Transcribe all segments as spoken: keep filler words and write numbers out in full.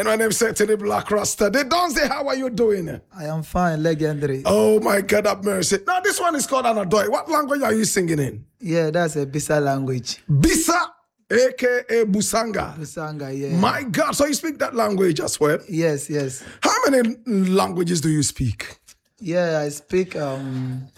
And my name is Certainly Black Rasta. They don't say, how are you doing? I am fine, legendary. Oh my God, have mercy. Now this one is called Anadoi. What language are you singing in? Yeah, that's a Bisa language. Bisa, aka Busanga. Busanga, yeah. My God, so you speak that language as well? Yes, yes. How many languages do you speak? Yeah, I speak, um,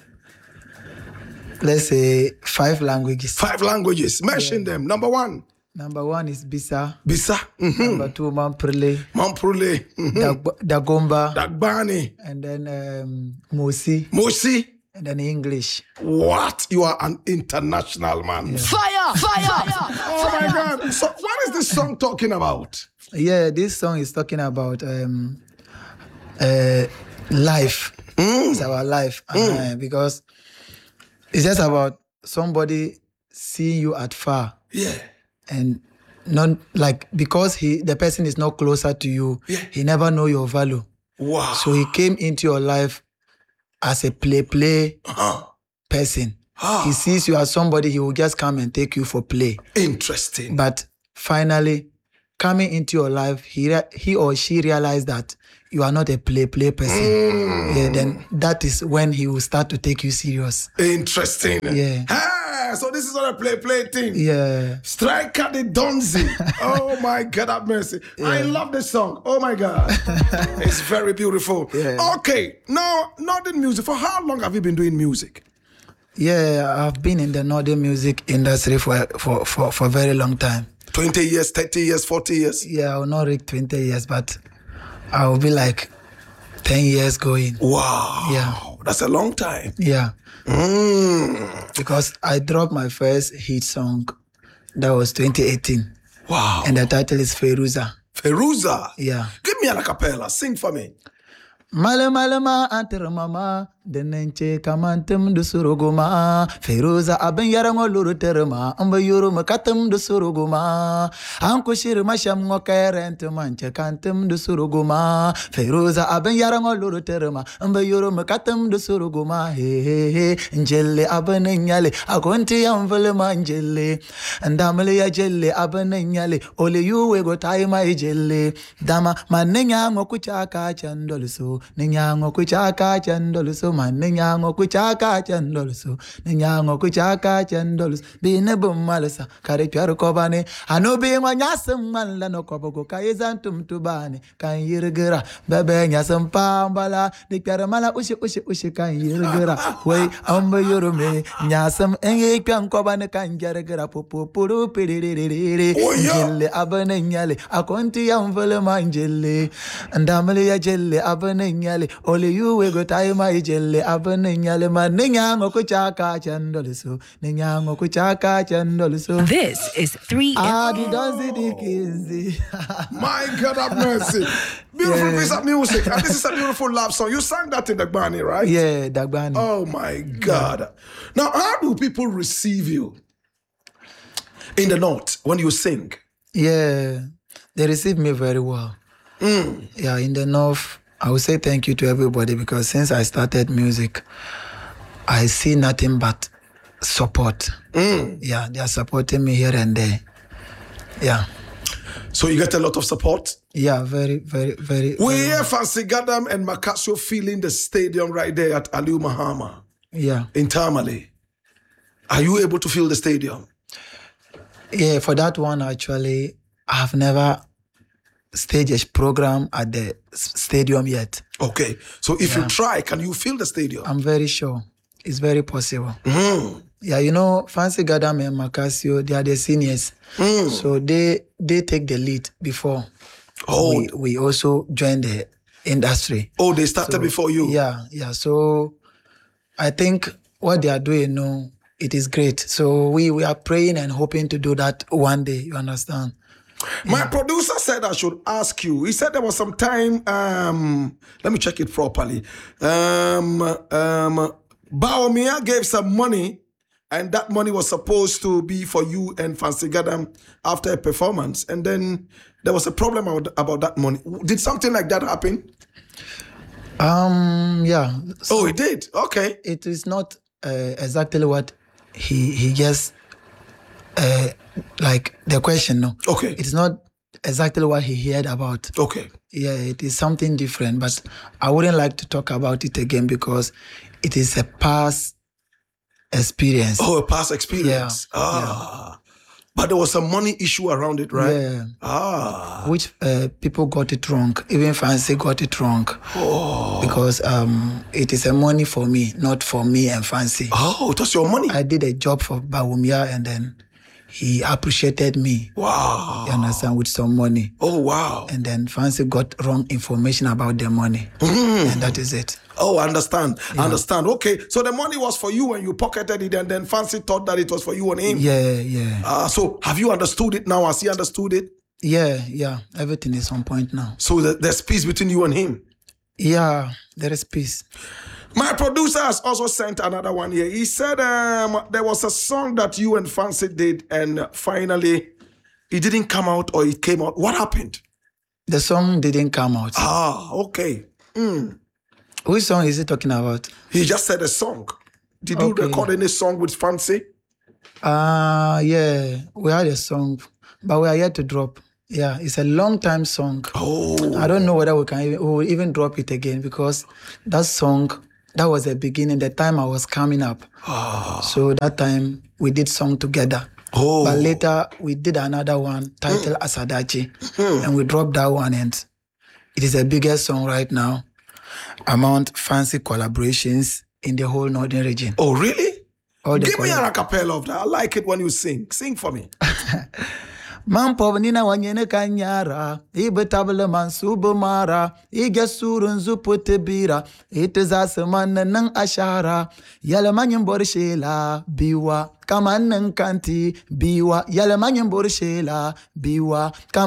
let's say, five languages. Five languages. Mention yeah. them. Number one. Number one is Bisa. Bisa. Mm-hmm. Number two, Mamprele. Mamprele. Mm-hmm. Dag Dagomba. Dagbani. And then um, Mosi. Mosi. And then English. What? You are an international man. Yeah. Fire! Fire! Oh my God. So what is this song talking about? Yeah, this song is talking about um, uh, life. Mm. It's our life. Mm. Uh, because it's just about somebody seeing you at far. Yeah. And not like, because he the person is not closer to you, yeah. he never know your value. Wow. So he came into your life as a play play uh-huh. person. Ah. He sees you as somebody, he will just come and take you for play. Interesting. But finally, coming into your life, he he or she realized that you are not a play play person. Mm. Yeah, then that is when he will start to take you serious. Interesting. Yeah. Ah, so this is not a play play thing. Yeah. Striker the Donzi. Oh my God, have mercy. Yeah. I love this song. Oh my God. It's very beautiful. Yeah. Okay, now Northern music. For how long have you been doing music? Yeah, I've been in the Northern music industry for for for, for a very long time. twenty years, thirty years, forty years? Yeah, I will not reach twenty years, but I will be like ten years going. Wow. Yeah. That's a long time. Yeah. Mm. Because I dropped my first hit song. That was twenty eighteen. Wow. And the title is Feruza. Feruza? Yeah. Give me an acapella. Sing for me. Mala malama antar mama denenche kamantum de suruguma Feruza aben yarango luru terma amba yuru makatum de suruguma anko shir masham ngokerent manche kantum de suruguma Feruza aben yarango luru terma amba yuru makatum de suruguma he he he njelle aben nyale akonti amvele manjelle ndamle ya jelle aben nyale ole yuwe go taima jelle dama manenya ngokuchaka chandolso Ninyango kuchaka chandolso man ninyango kuchaka chandolso ninyango kuchaka chandolso bine bumalasa kare pyar kobane anobi nganyasam man lano kobogo kaizantum tubane kan yirgira bebe nyasam pambala dikara mala ushi ushi ushi kan yirgira way amba yurume nyasam engi kyan kobane kan yirgira pupu puru piririri jelle abane nyale akonti yamvele manjelle ndamle ya jelle abane nyale ole yuwe go taima ijelle abane nyale man ninyango kuchaka chandolso ninyango kuchaka chandolso. This is three Ah, the dozi dikinzi. My God have mercy. Beautiful Yeah. piece of music. And this is a beautiful love song. You sang that in Dagbani, right? Yeah, Dagbani. Oh my God. Yeah. Now, how do people receive you in the north when you sing? Yeah, they receive me very well. Mm. Yeah, in the north, I would say thank you to everybody because since I started music, I see nothing but support. Mm. Yeah, they are supporting me here and there. Yeah. So you get a lot of support? Yeah, very, very, very. We very hear well. Fancy Gadam and Makasio filling the stadium right there at Aliu Mahama Yeah. in Tamale. Are you able to fill the stadium? Yeah, for that one, actually, I have never staged a program at the s- stadium yet. Okay. So if Yeah. you try, can you fill the stadium? I'm very sure it's very possible. Mm. Yeah, you know, Fancy Gadam and Makasio, they are the seniors. Mm. So they they take the lead before Oh. we, we also join the industry. Oh, they started So, before you? Yeah, yeah. So I think what they are doing now, it is great. So we, we are praying and hoping to do that one day, you understand? My producer said I should ask you. He said there was some time, um, let me check it properly. Um, um, Baomia gave some money, and that money was supposed to be for you and Fancy Gadam after a performance. And then there was a problem about, about that money. Did something like that happen? Um, yeah. Oh, it did? Okay. It is not uh, exactly what he he just uh, like the question. No. Okay. It's not exactly what he heard about. Okay. Yeah, it is something different, but I wouldn't like to talk about it again because it is a past experience. Oh, a past experience. Yeah, Ah. But there was some money issue around it, right? Yeah. Ah. Which uh, people got it wrong. Even Fancy got it wrong. Oh. Because um, it is a money for me, not for me and Fancy. Oh, it was your money. I did a job for Bawumia and then he appreciated me. Wow. You understand, with some money. Oh, wow. And then Fancy got wrong information about the money. Mm. And that is it. Oh, I understand. I understand. Okay. So the money was for you and you pocketed it, and then Fancy thought that it was for you and him. Yeah, yeah. Uh, so have you understood it now? Has he understood it? Yeah, yeah. Everything is on point now. So the, there's peace between you and him. Yeah, there is peace. My producer has also sent another one here. He said um, there was a song that you and Fancy did, and finally it didn't come out, or it came out. What happened? The song didn't come out. Ah, okay. Mm. Which song is he talking about? He just said a song. Did you Okay. record any song with Fancy? Ah, uh, yeah. We had a song, but we are yet to drop. Yeah, it's a long time song. Oh. I don't know whether we can even, we will even drop it again because that song, that was the beginning, the time I was coming up. Ah. So that time we did song together. Oh. But later we did another one titled mm. Asadachi, mm. and we dropped that one, and it is the biggest song right now among Fancy collaborations in the whole northern region. Oh, really? All Give me collab- an acapella of that. I like it when you sing. Sing for me. Mampo nina wanyene kanyara, ibe tabele mansubu mara, ige surun zupote bira, ite zasemane nang ashara, yale manyen borishela, biwa, kama nang kanti, biwa, yale manyen borishela, biwa, kama